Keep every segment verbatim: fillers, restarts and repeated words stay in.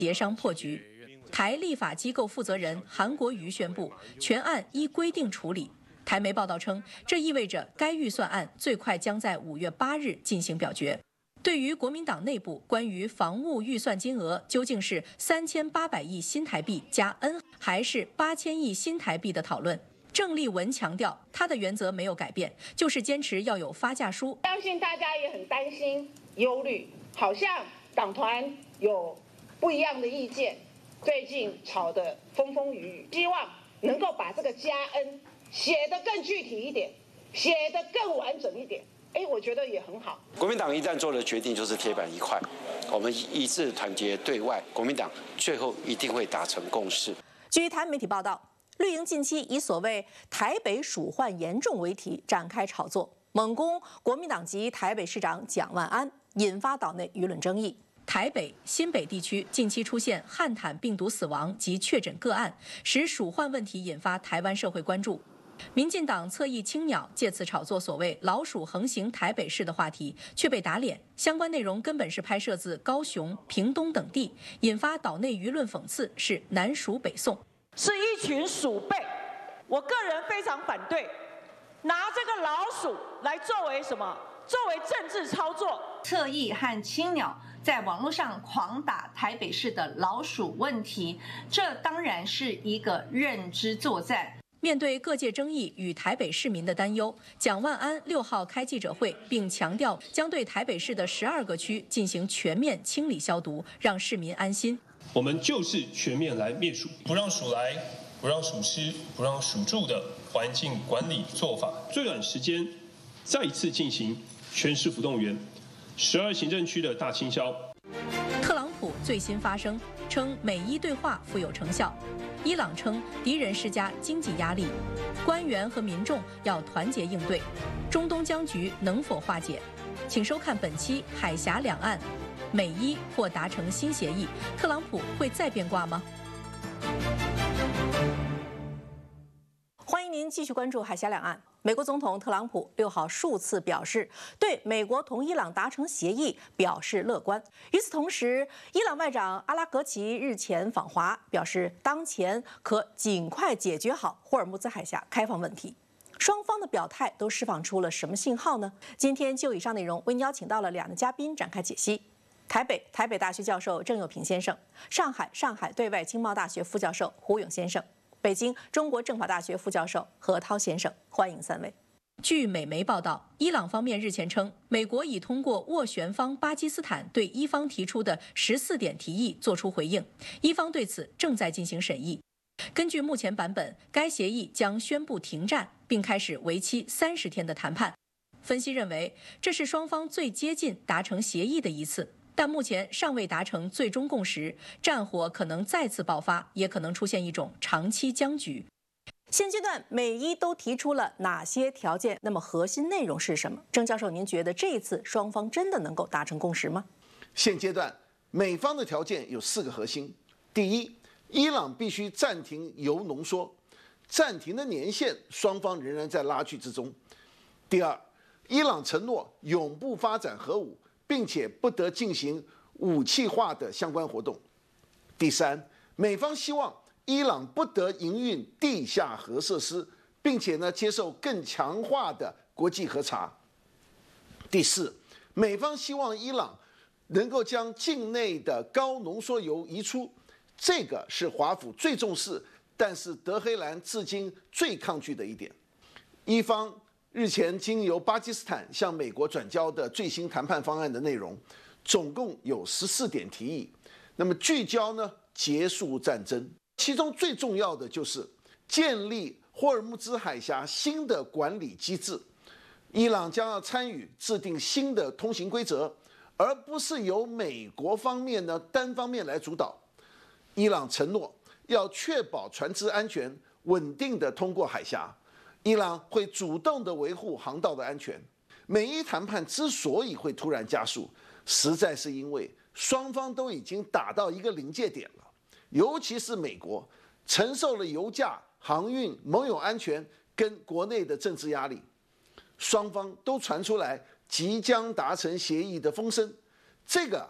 协商破局。台立法机构负责人韩国瑜宣布，全案依规定处理。台媒报道称，这意味着该预算案最快将在五月八日进行表决。对于国民党内部关于防务预算金额究竟是三千八百亿新台币加 N 还是八千亿新台币的讨论，郑丽文强调，他的原则没有改变，就是坚持要有发价书。 相信大家也很担心、忧虑，好像党团有不一样的意见，最近吵得风风雨雨，希望能够把这个加 N 写得更具体一点，写得更完整一点。哎，我觉得也很好。 国民党一旦做了决定，就是铁板一块。我们一致团结对外，国民党最后一定会达成共识。 据台媒体报道，绿营近期以所谓“台北鼠患严重”为题展开炒作，猛攻国民党籍台北市长蒋万安，引发岛内舆论争议。台北、新北地区近期出现汉坦病毒死亡及确诊个案，使鼠患问题引发台湾社会关注。民进党侧翼青鸟借此炒作所谓“老鼠横行台北市”的话题，却被打脸。相关内容根本是拍摄自高雄、屏东等地，引发岛内舆论讽刺是南鼠北宋， 是一群鼠辈。我个人非常反对拿这个老鼠来作为什么？作为政治操作。 侧翼和青鸟在网络上狂打台北市的老鼠问题，这当然是一个认知作战。 面对各界争议与台北市民的担忧，蒋万安六号开记者会，并强调将对台北市的十二个区进行全面清理消毒，让市民安心。 我们就是全面来灭鼠，不让鼠来，不让鼠吃，不让鼠住的环境管理做法，最短时间再一次进行全市府动员，十二行政区的大清消。 特朗普最新发声称，美伊对话富有成效。伊朗称敌人施加经济压力，官员和民众要团结应对。中东僵局能否化解？请收看本期海峡两岸，美伊或达成新协议，特朗普会再变卦吗？欢迎您继续关注海峡两岸。美国总统特朗普六号数次表示对美国同伊朗达成协议表示乐观。与此同时，伊朗外长阿拉格齐日前访华，表示当前可尽快解决好霍尔木兹海峡开放问题。双方的表态都释放出了什么信号呢？今天就以上内容为您邀请到了两位嘉宾展开解析。台北台北大学教授郑友平先生，上海上海对外经贸大学副教授胡勇先生，北京中国政法大学副教授何涛先生，欢迎三位。据美媒报道，伊朗方面日前称，美国已通过斡旋方巴基斯坦对伊方提出的十四点提议作出回应，伊方对此正在进行审议。根据目前版本，该协议将宣布停战，并开始为期三十天的谈判。分析认为，这是双方最接近达成协议的一次。但目前尚未达成最终共识，战火可能再次爆发，也可能出现一种长期僵局。现阶段美伊都提出了哪些条件？那么核心内容是什么？郑教授，您觉得这一次双方真的能够达成共识吗？ 现阶段美方的条件有四个核心：第一，伊朗必须暂停铀浓缩，暂停的年限双方仍然在拉锯之中；第二，伊朗承诺永不发展核武，并且不得进行武器化的相关活动。第三，美方希望伊朗不得营运地下核设施，并且呢接受更强化的国际核查。第四，美方希望伊朗能够将境内的高浓缩铀移出，这个是华府最重视，但是德黑兰至今最抗拒的一点。伊方日前经由巴基斯坦向美国转交的最新谈判方案的内容，总共有十四点提议。那么聚焦呢，结束战争，其中最重要的就是建立霍尔木兹海峡新的管理机制。伊朗将要参与制定新的通行规则，而不是由美国方面呢单方面来主导。伊朗承诺要确保船只安全，稳定的通过海峡。伊朗会主动地维护航道的安全。美伊谈判之所以会突然加速，实在是因为双方都已经打到一个临界点了，尤其是美国承受了油价、航运、盟友安全跟国内的政治压力，双方都传出来即将达成协议的风声。这个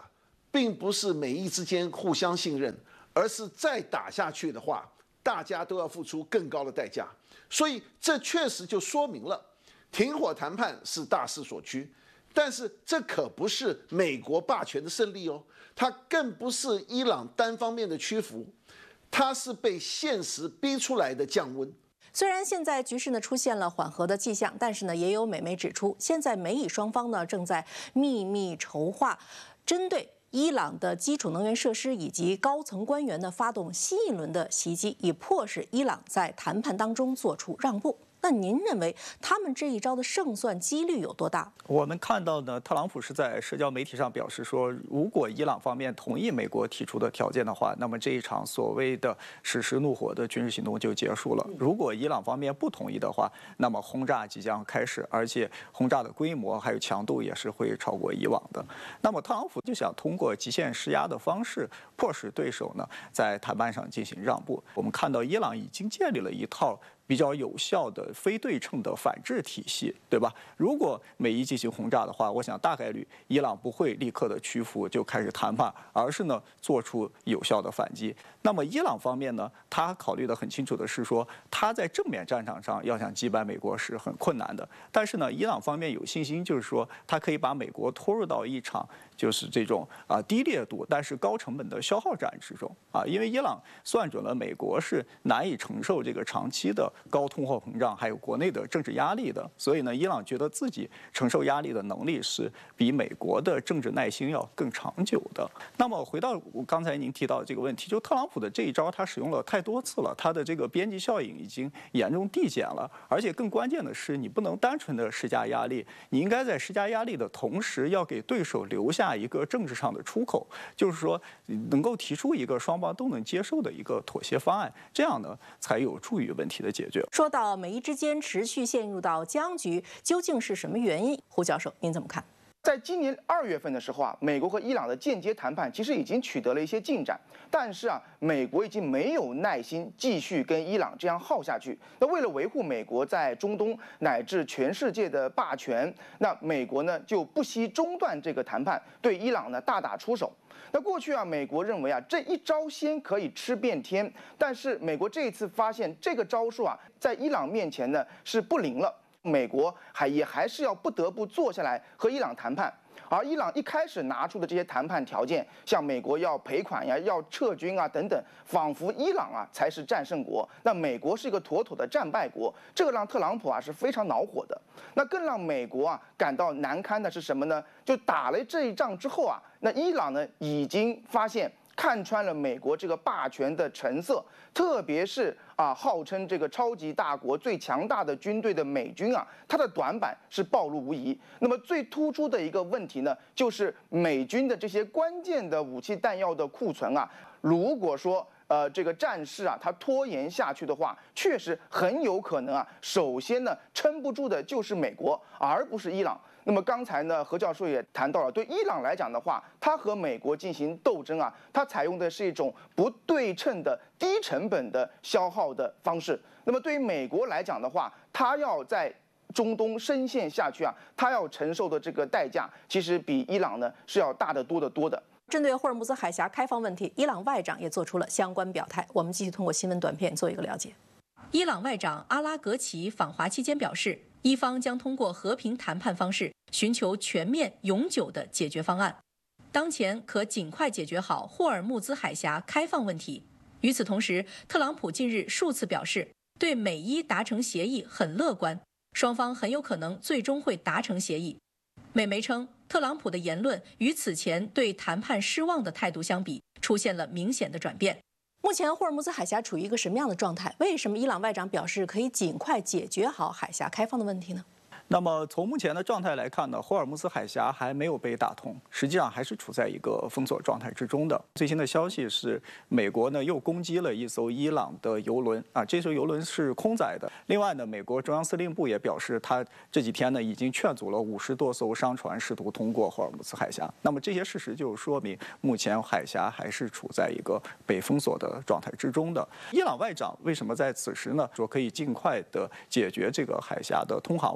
并不是美伊之间互相信任，而是再打下去的话，大家都要付出更高的代价。所以这确实就说明了，停火谈判是大势所趋，但是这可不是美国霸权的胜利哦，它更不是伊朗单方面的屈服，它是被现实逼出来的降温。 虽然现在局势呢出现了缓和的迹象，但是呢，也有美媒指出，现在美以双方呢正在秘密筹划，针对伊朗的基础能源设施以及高层官员呢发动新一轮的袭击，以迫使伊朗在谈判当中做出让步。那您认为他们这一招的胜算几率有多大？ 我们看到呢，特朗普是在社交媒体上表示说，如果伊朗方面同意美国提出的条件的话，那么这一场所谓的史诗怒火的军事行动就结束了。如果伊朗方面不同意的话，那么轰炸即将开始，而且轰炸的规模还有强度也是会超过以往的。那么特朗普就想通过极限施压的方式，迫使对手呢在谈判上进行让步。我们看到伊朗已经建立了一套比较有效的非对称的反制体系，对吧？如果美伊进行轰炸的话，我想大概率伊朗不会立刻的屈服就开始谈判，而是呢做出有效的反击。那么伊朗方面呢，他考虑的很清楚的是说，他在正面战场上要想击败美国是很困难的。但是呢，伊朗方面有信心，就是说他可以把美国拖入到一场就是这种啊低烈度但是高成本的消耗战之中啊，因为伊朗算准了美国是难以承受这个长期的高通货膨胀还有国内的政治压力的，所以呢，伊朗觉得自己承受压力的能力是比美国的政治耐心要更长久的。那么回到刚才您提到的这个问题，就特朗普的这一招他使用了太多次了，他的这个边际效应已经严重递减了，而且更关键的是，你不能单纯的施加压力，你应该在施加压力的同时，要给对手留下一个政治上的出口，就是说能够提出一个双方都能接受的一个妥协方案，这样呢才有助于问题的解决。 说到美伊之间持续陷入到僵局，究竟是什么原因？胡教授，您怎么看？ 在今年二月份的时候啊，美国和伊朗的间接谈判其实已经取得了一些进展，但是啊，美国已经没有耐心继续跟伊朗这样耗下去。那为了维护美国在中东乃至全世界的霸权，那美国呢就不惜中断这个谈判，对伊朗呢大打出手。那过去啊，美国认为啊这一招鲜可以吃遍天，但是美国这一次发现这个招数啊，在伊朗面前呢是不灵了。美国还也还是要不得不坐下来和伊朗谈判，而伊朗一开始拿出的这些谈判条件，像美国要赔款呀、要撤军啊等等，仿佛伊朗啊才是战胜国，那美国是一个妥妥的战败国，这个让特朗普啊是非常恼火的。那更让美国啊感到难堪的是什么呢？就打了这一仗之后啊，那伊朗呢已经发现。看穿了美国这个霸权的成色，特别是啊，号称这个超级大国最强大的军队的美军啊，它的短板是暴露无遗。那么最突出的一个问题呢，就是美军的这些关键的武器弹药的库存啊，如果说呃这个战事啊它拖延下去的话，确实很有可能啊，首先呢撑不住的就是美国，而不是伊朗。那么刚才呢，何教授也谈到了，对伊朗来讲的话，它和美国进行斗争啊，它采用的是一种不对称的低成本的消耗的方式。那么对于美国来讲的话，它要在中东深陷下去啊，它要承受的这个代价，其实比伊朗呢是要大得多得多的。 针对霍尔木兹海峡开放问题，伊朗外长也做出了相关表态。我们继续通过新闻短片做一个了解。伊朗外长阿拉格齐访华期间表示，伊方将通过和平谈判方式寻求全面、永久的解决方案，当前可尽快解决好霍尔木兹海峡开放问题。与此同时，特朗普近日数次表示，对美伊达成协议很乐观，双方很有可能最终会达成协议。美媒称，特朗普的言论与此前对谈判失望的态度相比，出现了明显的转变。目前霍尔木兹海峡处于一个什么样的状态？为什么伊朗外长表示可以尽快解决好海峡开放的问题呢？ 那么从目前的状态来看呢，霍尔木兹海峡还没有被打通，实际上还是处在一个封锁状态之中的。最新的消息是，美国呢又攻击了一艘伊朗的油轮啊，这艘油轮是空载的。另外呢，美国中央司令部也表示，他这几天呢已经劝阻了五十多艘商船试图通过霍尔木兹海峡。那么这些事实就说明，目前海峡还是处在一个被封锁的状态之中的。伊朗外长为什么在此时呢说可以尽快的解决这个海峡的通航问题？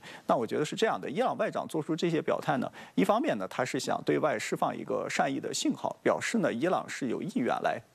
那我觉得是这样的，伊朗外长做出这些表态呢，一方面呢，他是想对外释放一个善意的信号，表示呢，伊朗是有意愿来